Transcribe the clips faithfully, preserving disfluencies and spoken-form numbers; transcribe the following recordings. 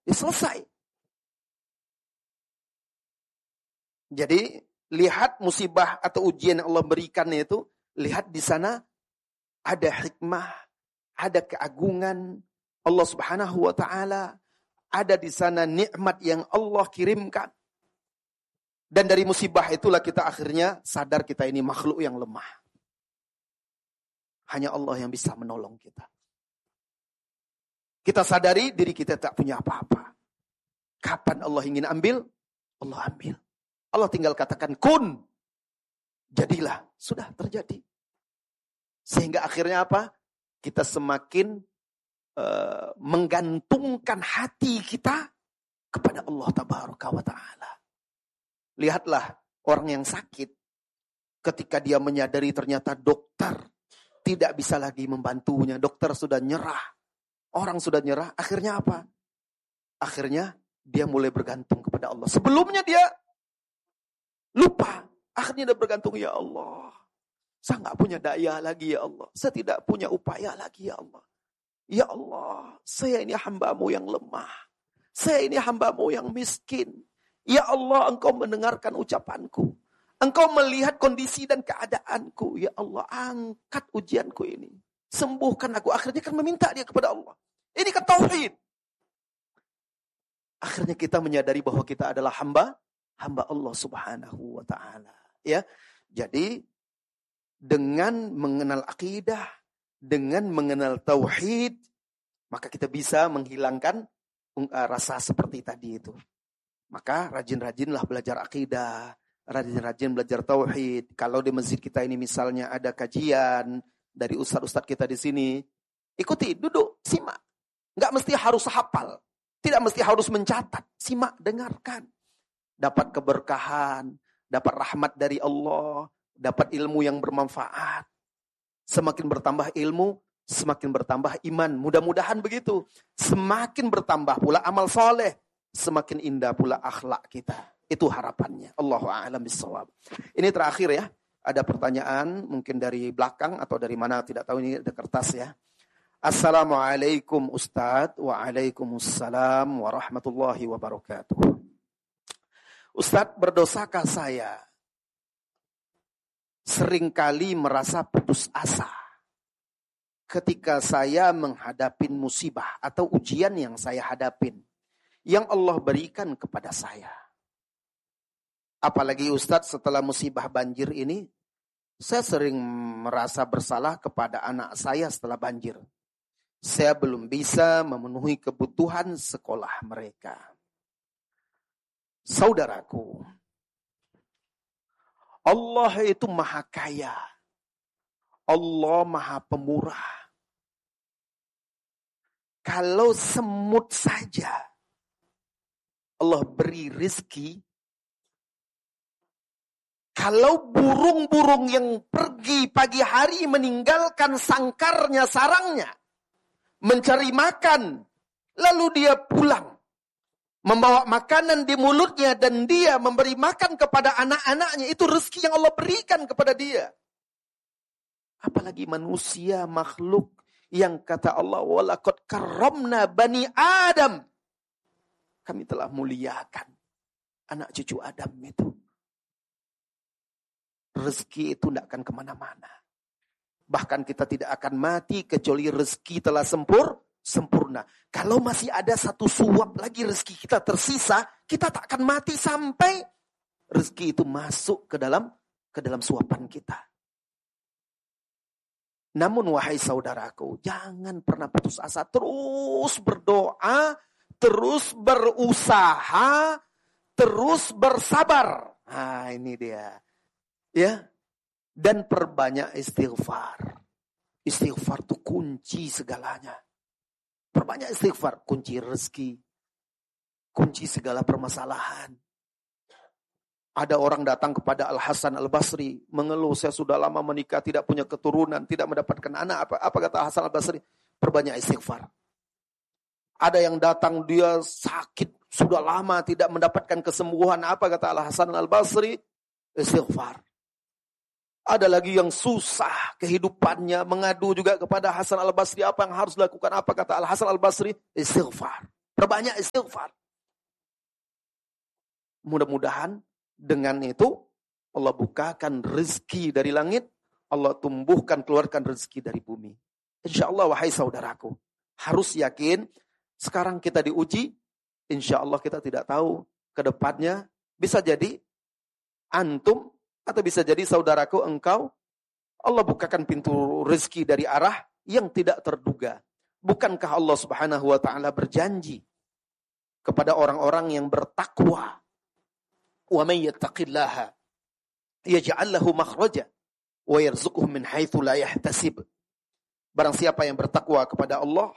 Ya selesai. Jadi lihat musibah atau ujian yang Allah berikan itu, lihat di sana ada hikmah, ada keagungan Allah Subhanahu wa taala, ada di sana nikmat yang Allah kirimkan. Dan dari musibah itulah kita akhirnya sadar kita ini makhluk yang lemah. Hanya Allah yang bisa menolong kita. Kita sadari diri kita tak punya apa-apa. Kapan Allah ingin ambil, Allah ambil. Allah tinggal katakan kun. Jadilah, sudah terjadi. Sehingga akhirnya apa? Kita semakin uh, menggantungkan hati kita kepada Allah Tabaraka wa Ta'ala. Lihatlah orang yang sakit. Ketika dia menyadari ternyata dokter tidak bisa lagi membantunya. Dokter sudah nyerah. Orang sudah nyerah. Akhirnya apa? Akhirnya dia mulai bergantung kepada Allah. Sebelumnya dia lupa. Akhirnya dia bergantung, ya Allah. Saya nggak punya daya lagi, ya Allah. Saya tidak punya upaya lagi, ya Allah. Ya Allah, saya ini hamba-Mu yang lemah. Saya ini hamba-Mu yang miskin. Ya Allah, Engkau mendengarkan ucapanku. Engkau melihat kondisi dan keadaanku. Ya Allah, angkat ujianku ini. Sembuhkan aku. Akhirnya kan meminta dia kepada Allah. Ini kan tauhid. Akhirnya kita menyadari bahwa kita adalah hamba. Hamba Allah Subhanahu wa ta'ala. Ya, jadi dengan mengenal akidah, dengan mengenal tauhid, maka kita bisa menghilangkan uh, rasa seperti tadi itu. Maka rajin-rajinlah belajar akidah, rajin-rajin belajar tauhid. Kalau di masjid kita ini misalnya ada kajian dari ustaz-ustaz kita di sini, ikuti, duduk, simak. Enggak mesti harus hafal, tidak mesti harus mencatat, simak, dengarkan. Dapat keberkahan, dapat rahmat dari Allah, dapat ilmu yang bermanfaat. Semakin bertambah ilmu, semakin bertambah iman. Mudah-mudahan begitu. Semakin bertambah pula amal soleh, semakin indah pula akhlak kita. Itu harapannya. Allahu a'lam bishawab. Ini terakhir ya. Ada pertanyaan mungkin dari belakang atau dari mana tidak tahu, ini ada kertas ya. Assalamualaikum Ustadz. Waalaikumsalam warahmatullahi wabarakatuh. Ustadz, berdosakah saya seringkali merasa putus asa ketika saya menghadapi musibah atau ujian yang saya hadapin, yang Allah berikan kepada saya. Apalagi Ustadz, setelah musibah banjir ini, saya sering merasa bersalah kepada anak saya setelah banjir. Saya belum bisa memenuhi kebutuhan sekolah mereka. Saudaraku, Allah itu maha kaya. Allah maha pemurah. Kalau semut saja Allah beri rizki, kalau burung-burung yang pergi pagi hari meninggalkan sangkarnya, sarangnya, mencari makan, lalu dia pulang, membawa makanan di mulutnya dan dia memberi makan kepada anak-anaknya, itu rezeki yang Allah berikan kepada dia. Apalagi manusia, makhluk yang kata Allah, walaqad karramna bani Adam. Kami telah muliakan anak cucu Adam itu. Rezeki itu tidak akan kemana-mana. Bahkan kita tidak akan mati kecuali rezeki telah sempur, sempurna. Kalau masih ada satu suap lagi rezeki kita tersisa, kita tak akan mati sampai rezeki itu masuk ke dalam ke dalam suapan kita. Namun wahai saudaraku, jangan pernah putus asa, terus berdoa, terus berusaha, terus bersabar. Nah, ini dia. Ya. Dan perbanyak istighfar. Istighfar itu kunci segalanya. Perbanyak istighfar, kunci rezeki, kunci segala permasalahan. Ada orang datang kepada Al-Hasan Al-Basri, mengeluh, saya sudah lama menikah, tidak punya keturunan, tidak mendapatkan anak. Apa, apa kata Hasan Al-Basri? Perbanyak istighfar. Ada yang datang, dia sakit, sudah lama tidak mendapatkan kesembuhan. Apa kata Al-Hasan Al-Basri? Istighfar. Ada lagi yang susah kehidupannya, mengadu juga kepada Hasan Al-Basri, apa yang harus dilakukan? Apa kata Al-Hasan Al-Basri? Istighfar. Perbanyak istighfar. Mudah-mudahan dengan itu Allah bukakan rezeki dari langit, Allah tumbuhkan, keluarkan rezeki dari bumi. Insya Allah, wahai saudaraku, harus yakin. Sekarang kita diuji, insya Allah kita tidak tahu ke depannya. Bisa jadi antum, atau bisa jadi saudaraku engkau, Allah bukakan pintu rezeki dari arah yang tidak terduga. Bukankah Allah Subhanahu wa taala berjanji kepada orang-orang yang bertakwa, "Wa may yattaqillaha yaj'al lahu makhraja wa yarzuqhu min haitsu la yahtasib." Barang siapa yang bertakwa kepada Allah,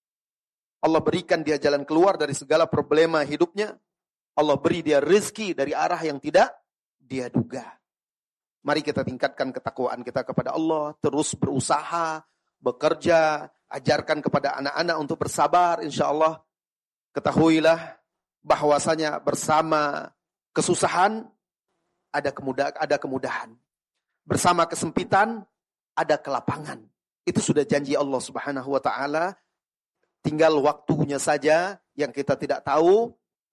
Allah berikan dia jalan keluar dari segala problema hidupnya. Allah beri dia rezeki dari arah yang tidak dia duga. Mari kita tingkatkan ketakwaan kita kepada Allah, terus berusaha, bekerja, ajarkan kepada anak-anak untuk bersabar, insya Allah. Ketahuilah bahwasanya bersama kesusahan ada kemudahan, ada kemudahan. Bersama kesempitan ada kelapangan. Itu sudah janji Allah Subhanahu wa taala. Tinggal waktunya saja yang kita tidak tahu.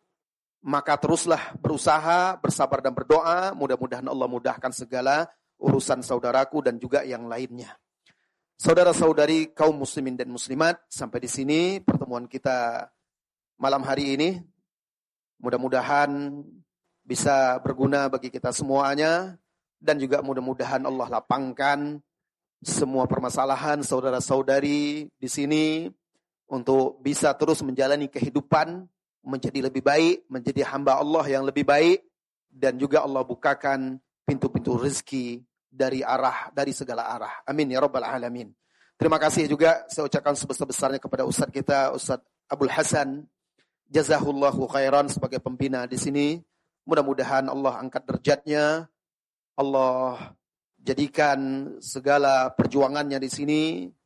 Maka teruslah berusaha, bersabar dan berdoa. Mudah-mudahan Allah mudahkan segala urusan saudaraku dan juga yang lainnya. Saudara-saudari kaum muslimin dan muslimat, sampai di sini pertemuan kita malam hari ini. Mudah-mudahan bisa berguna bagi kita semuanya. Dan juga mudah-mudahan Allah lapangkan semua permasalahan saudara-saudari di sini untuk bisa terus menjalani kehidupan menjadi lebih baik, menjadi hamba Allah yang lebih baik, dan juga Allah bukakan pintu-pintu rezeki dari arah, dari segala arah. Amin ya rabbal alamin. Terima kasih juga saya ucapkan sebesar-besarnya kepada Ustaz kita, Ustaz Abdul Hasan. Jazahullahu khairan sebagai pembina di sini. Mudah-mudahan Allah angkat derajatnya. Allah jadikan segala perjuangannya di sini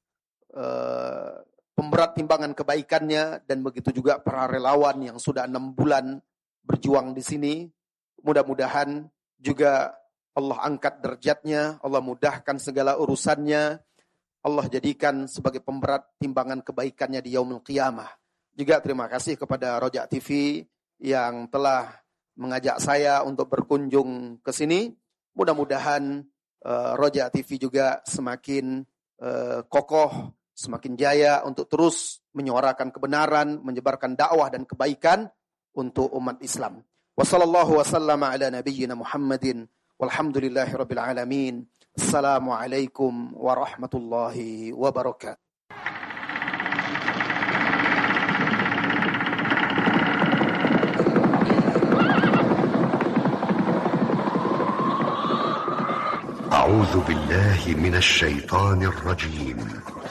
uh, pemberat timbangan kebaikannya, dan begitu juga para relawan yang sudah enam bulan berjuang di sini. Mudah-mudahan juga Allah angkat derajatnya, Allah mudahkan segala urusannya, Allah jadikan sebagai pemberat timbangan kebaikannya di yaumul qiyamah. Juga terima kasih kepada Roja T V yang telah mengajak saya untuk berkunjung ke sini. Mudah-mudahan uh, Roja T V juga semakin uh, kokoh, semakin jaya untuk terus menyuarakan kebenaran, menyebarkan dakwah dan kebaikan untuk umat Islam. Wassallallahu wasallama ala nabiyyina Muhammadin walhamdulillahi rabbil alamin. Assalamualaikum warahmatullahi wabarakatuh. أعوذ بالله من الشيطان الرجيم